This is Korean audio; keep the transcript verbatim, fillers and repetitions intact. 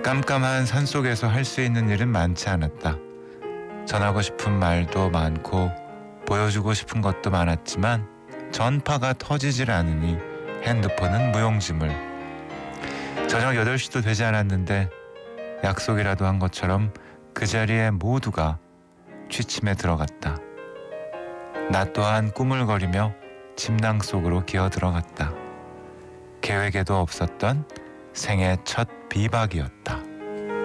깜깜한 산속에서 할 수 있는 일은 많지 않았다. 전하고 싶은 말도 많고 보여주고 싶은 것도 많았지만 전파가 터지질 않으니 핸드폰은 무용지물. 저녁 여덟 시도 되지 않았는데 약속이라도 한 것처럼 그 자리에 모두가 취침에 들어갔다. 나 또한 꾸물거리며 침낭 속으로 기어 들어갔다. 계획에도 없었던 생애 첫 비박이었다.